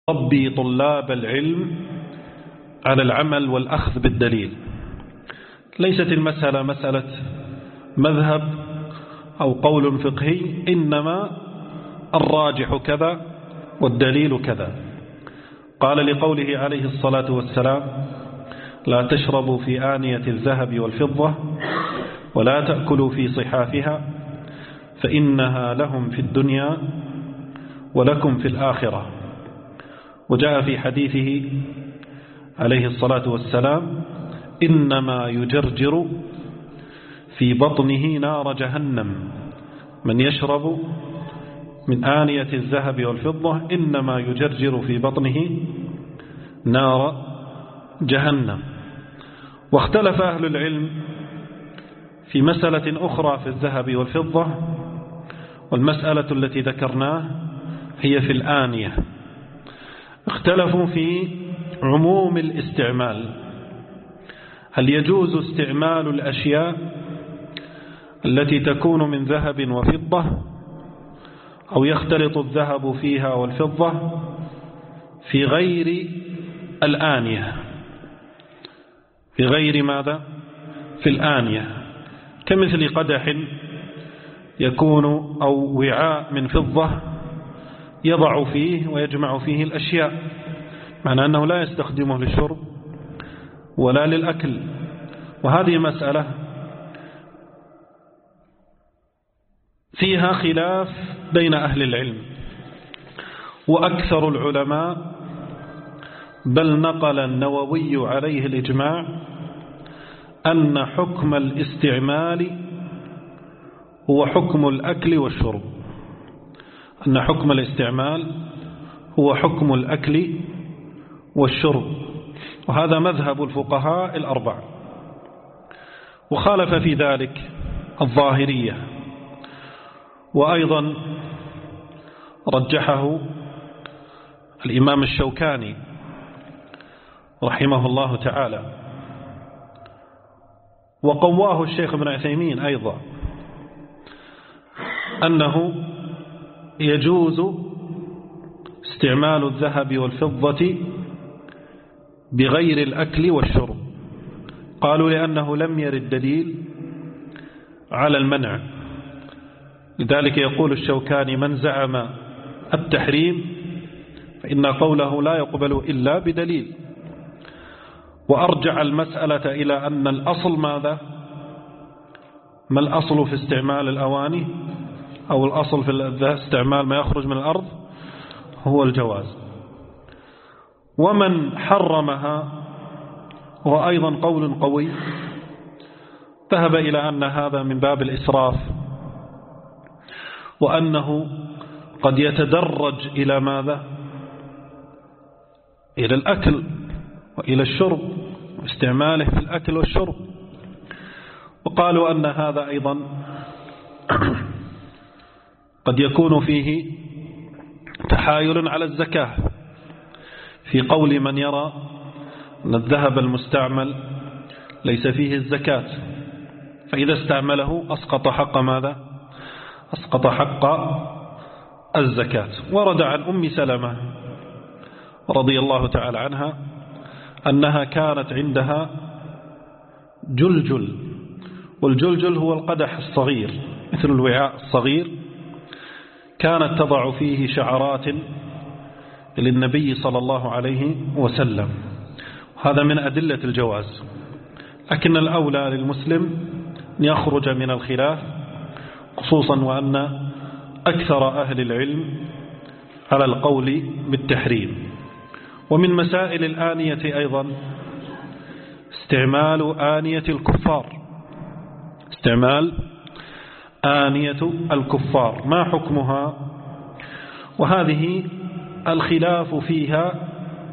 ربي طلاب العلم على العمل والأخذ بالدليل. ليست المسألة مسألة مذهب أو قول فقهي، إنما الراجح كذا والدليل كذا. قال لقوله عليه الصلاة والسلام: لا تشربوا في آنية الذهب والفضة ولا تأكلوا في صحافها فإنها لهم في الدنيا ولكم في الآخرة. وجاء في حديثه عليه الصلاة والسلام: إنما يجرجر في بطنه نار جهنم من يشرب من آنية الذهب والفضة إنما يجرجر في بطنه نار جهنم. واختلف أهل العلم في مسألة أخرى في الذهب والفضة، والمسألة التي ذكرناه هي في الآنية. اختلفوا في عموم الاستعمال، هل يجوز استعمال الأشياء التي تكون من ذهب وفضة، أو يختلط الذهب فيها والفضة في غير الآنية، في غير ماذا؟ في الآنية، كمثل قدح يكون أو وعاء من فضة يضع فيه ويجمع فيه الأشياء، معنى أنه لا يستخدمه للشرب ولا للأكل. وهذه مسألة فيها خلاف بين أهل العلم، وأكثر العلماء بل نقل النووي عليه الإجماع أن حكم الاستعمال هو حكم الأكل والشرب، أن حكم الاستعمال هو حكم الأكل والشرب. وهذا مذهب الفقهاء الأربعة. وخالف في ذلك الظاهرية، وأيضا رجحه الإمام الشوكاني رحمه الله تعالى، وقواه الشيخ ابن عثيمين أيضا، أنه يجوز استعمال الذهب والفضة بغير الأكل والشرب. قالوا لأنه لم يرد دليل على المنع. لذلك يقول الشوكاني: من زعم التحريم فإن قوله لا يقبل إلا بدليل. وأرجع المسألة إلى أن الأصل ماذا؟ ما الأصل في استعمال الأواني أو الأصل في استعمال ما يخرج من الأرض؟ هو الجواز. ومن حرمها هو أيضا قول قوي، ذهب إلى أن هذا من باب الإسراف، وأنه قد يتدرج إلى ماذا؟ إلى الأكل وإلى الشرب، واستعماله في الأكل والشرب. وقالوا أن هذا أيضا قد يكون فيه تحايل على الزكاة، في قول من يرى أن الذهب المستعمل ليس فيه الزكاة، فإذا استعمله أسقط حق ماذا؟ أسقط حق الزكاة. ورد عن أم سلمة رضي الله تعالى عنها أنها كانت عندها جلجل، والجلجل هو القدح الصغير مثل الوعاء الصغير، كانت تضع فيه شعرات للنبي صلى الله عليه وسلم. هذا من أدلة الجواز، لكن الأولى للمسلم أن يخرج من الخلاف، خصوصا وأن أكثر أهل العلم على القول بالتحريم. ومن مسائل الآنية أيضا استعمال آنية الكفار، استعمال آنية الكفار، ما حكمها؟ وهذه الخلاف فيها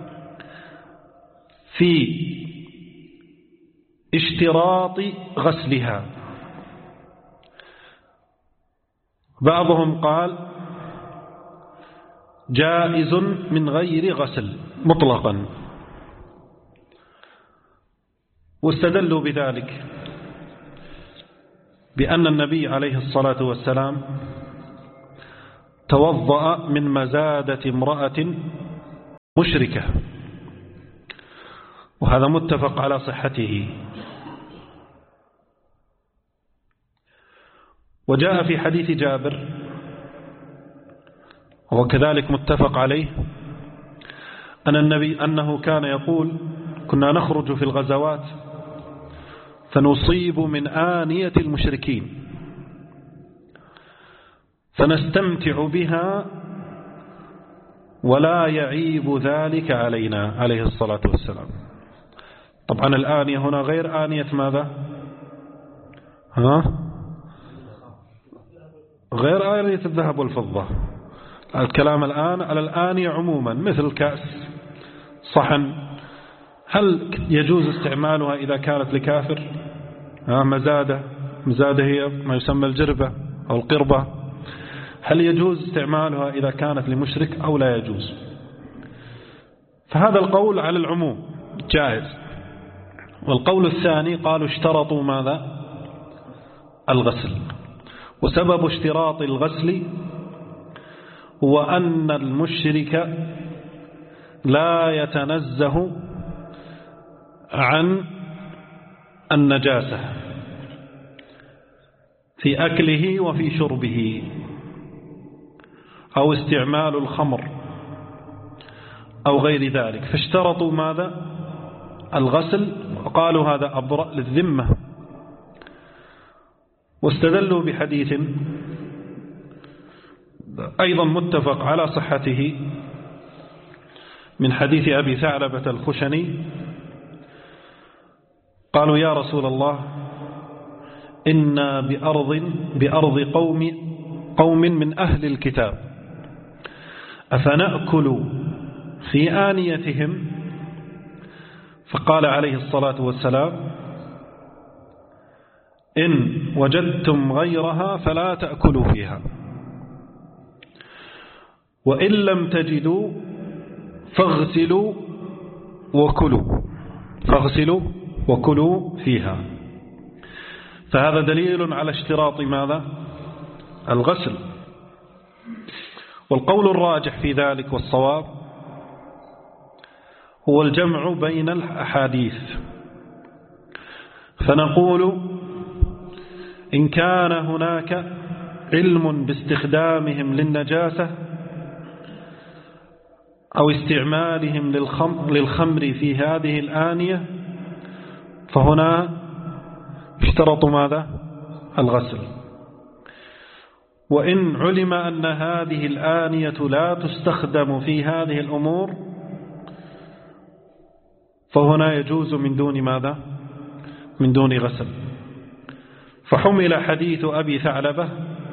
في اشتراط غسلها. بعضهم قال جائز من غير غسل مطلقا، واستدلوا بذلك بأن النبي عليه الصلاة والسلام توضأ من مزادة امرأة مشركة، وهذا متفق على صحته. وجاء في حديث جابر وكذلك متفق عليه أن النبي أنه كان يقول: كنا نخرج في الغزوات فنصيب من آنية المشركين فنستمتع بها ولا يعيب ذلك علينا، عليه الصلاة والسلام. طبعا الآنية هنا غير آنية ماذا؟ غير آنية الذهب والفضة. الكلام الآن على الآنية عموما، مثل كأس، صحن. هل يجوز استعمالها إذا كانت لكافر؟ مزادة هي ما يسمى الجربة أو القربة. هل يجوز استعمالها إذا كانت لمشرك أو لا يجوز؟ فهذا القول على العموم جائز. والقول الثاني قالوا اشترطوا ماذا؟ الغسل. وسبب اشتراط الغسل هو أن المشرك لا يتنزه عن النجاسة في أكله وفي شربه أو استعمال الخمر أو غير ذلك، فاشترطوا ماذا؟ الغسل، وقالوا هذا أبرأ للذمة. واستدلوا بحديث أيضا متفق على صحته من حديث أبي ثعلبة الخشني، قالوا: يا رسول الله، إنا بأرض قوم من أهل الكتاب، أفنأكل في آنيتهم؟ فقال عليه الصلاة والسلام: إن وجدتم غيرها فلا تأكلوا فيها، وإن لم تجدوا فاغسلوا وكلوا فيها. فهذا دليل على اشتراط ماذا؟ الغسل. والقول الراجح في ذلك والصواب هو الجمع بين الأحاديث، فنقول: إن كان هناك علم باستخدامهم للنجاسة أو استعمالهم للخمر في هذه الآنية، فهنا اشترطوا ماذا؟ الغسل. وإن علم أن هذه الآنية لا تستخدم في هذه الأمور، فهنا يجوز من دون ماذا؟ من دون غسل. فحمل حديث أبي ثعلبة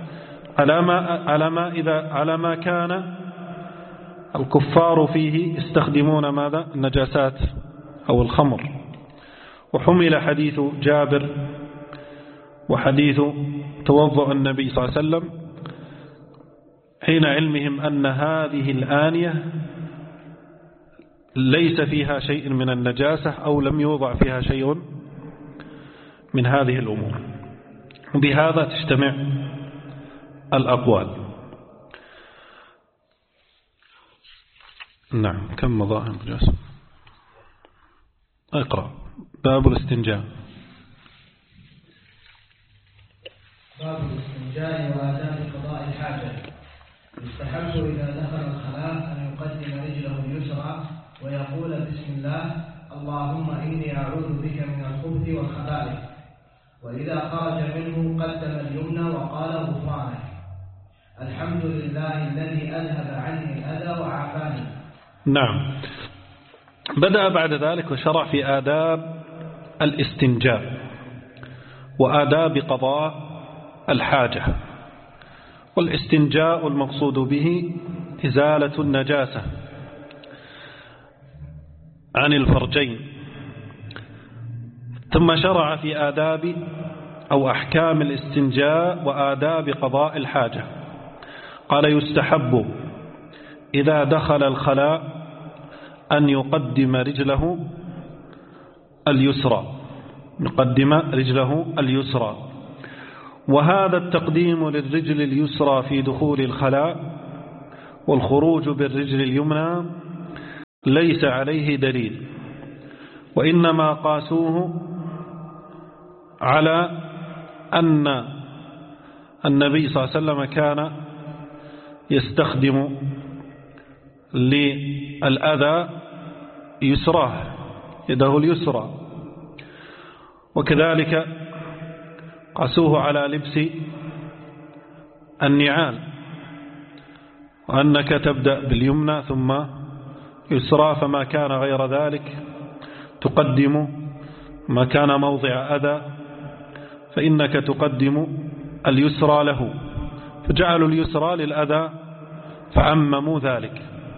على ما كان الكفار فيه يستخدمون ماذا؟ النجاسات أو الخمر. وحمل حديث جابر وحديث توضأ النبي صلى الله عليه وسلم حين علمهم أن هذه الآنية ليس فيها شيء من النجاسة أو لم يوضع فيها شيء من هذه الأمور. بهذا تجتمع الأقوال. نعم. كم مضى الجلسة؟ اقرأ. باب الاستنجاء. باب الاستنجاء وآداب قضاء الحاجة. يستحب إذا دخل الخلاء أن يقدم رجله اليسرى ويقول: بسم الله، اللهم إني أعوذ بك من الخبث والخبائث. وإذا خرج منه قدم اليمنى وقال: غفرانك، الحمد لله الذي أذهب عني الأذى وعافاني. نعم. بدأ بعد ذلك وشرع في آداب الاستنجاء وآداب قضاء الحاجة. والاستنجاء المقصود به إزالة النجاسة عن الفرجين. ثم شرع في آداب أو أحكام الاستنجاء وآداب قضاء الحاجة. قال: يستحب إذا دخل الخلاء أن يقدم رجله اليسرى، وهذا التقديم للرجل اليسرى في دخول الخلاء والخروج بالرجل اليمنى ليس عليه دليل، وإنما قاسوه على أن النبي صلى الله عليه وسلم كان يستخدم للأذى يسراه، يده اليسرى، وكذلك قاسوه على لبس النعال، وأنك تبدأ باليمنى ثم يسرى، فما كان غير ذلك تقدم، ما كان موضع أذى فإنك تقدم اليسرى له، فجعلوا اليسرى للأذى فعمموا ذلك.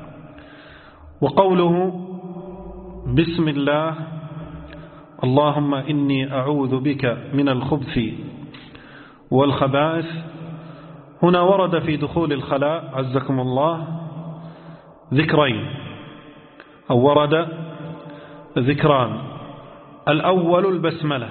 وقوله بسم الله اللهم إني أعوذ بك من الخبث والخبائث، هنا ورد في دخول الخلاء عزكم الله ذكرين، أو ورد ذكران، الأول البسملة،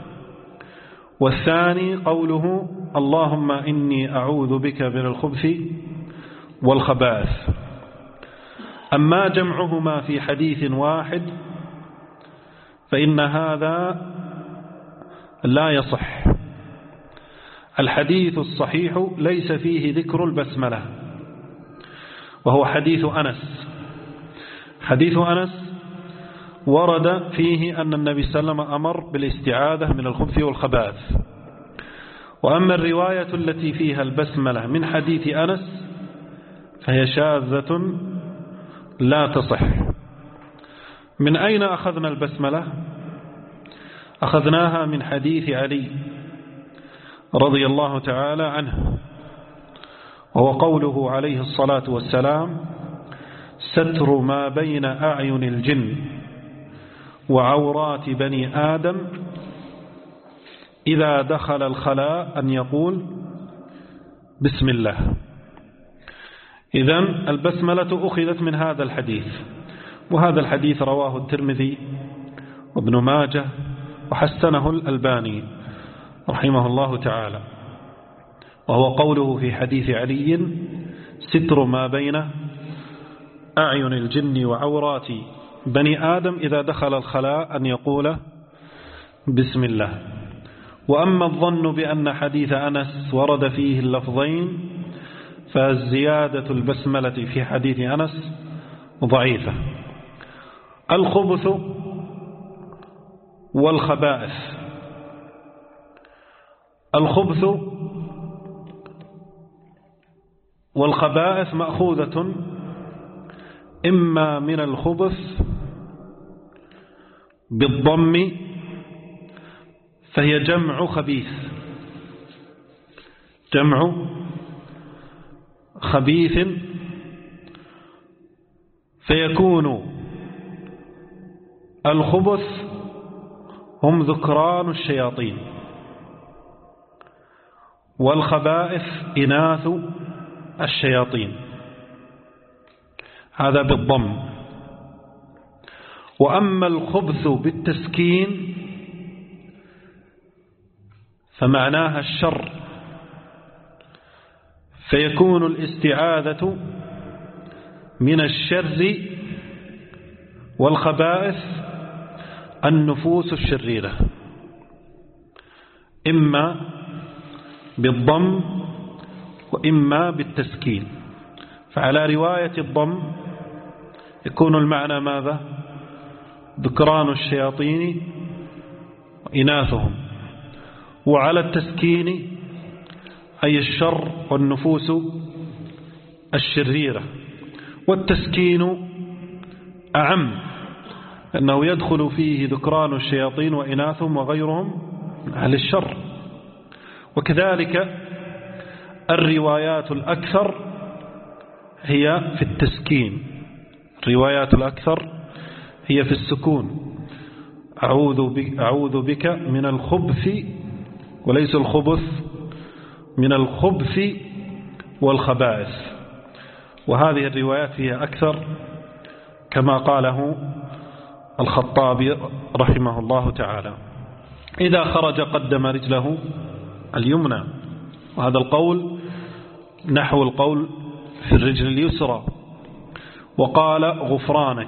والثاني قوله اللهم إني أعوذ بك من الخبث والخبائث. أما جمعهما في حديث واحد فإن هذا لا يصح. الحديث الصحيح ليس فيه ذكر البسملة، وهو حديث أنس. حديث أنس ورد فيه أن النبي صلى الله عليه وسلم أمر بالاستعاذة من الخبث والخبائث. وأما الرواية التي فيها البسملة من حديث أنس فهي شاذة لا تصح. من أين أخذنا البسملة؟ أخذناها من حديث علي رضي الله تعالى عنه، وهو قوله عليه الصلاة والسلام ستر ما بين أعين الجن وعورات بني آدم إذا دخل الخلاء أن يقول بسم الله. إذن البسملة أخذت من هذا الحديث، وهذا الحديث رواه الترمذي وابن ماجه وحسنه الألباني رحمه الله تعالى، وهو قوله في حديث علي ستر ما بين أعين الجن وعورات بني آدم إذا دخل الخلاء أن يقول بسم الله. وأما الظن بأن حديث أنس ورد فيه اللفظين فالزيادة البسملة في حديث أنس ضعيفة. الخبث والخبائث. الخبث والخبائث مأخوذة إما من الخبث بالضم فهي جمع خبيث، جمع خبيث، فيكون الخبث هم ذكران الشياطين، والخبائث إناث الشياطين، هذا بالضم. وأما الخبث بالتسكين فمعناها الشر، فيكون الاستعاذة من الشر والخبائث النفوس الشريرة، إما بالضم وإما بالتسكين. فعلى رواية الضم يكون المعنى ماذا؟ ذكران الشياطين وإناثهم، وعلى التسكين أي الشر والنفوس الشريرة. والتسكين أعم، أنه يدخل فيه ذكران الشياطين وإناثهم وغيرهم من أهل الشر. وكذلك الروايات الأكثر هي في التسكين، الروايات الأكثر هي في السكون، أعوذ بك من الخبث، وليس الخبث، من الخبث والخبائث. وهذه الروايات هي أكثر كما قاله الخطابي رحمه الله تعالى. إذا خرج قدم رجله اليمنى، وهذا القول نحو القول في الرجل اليسرى. وقال غفرانك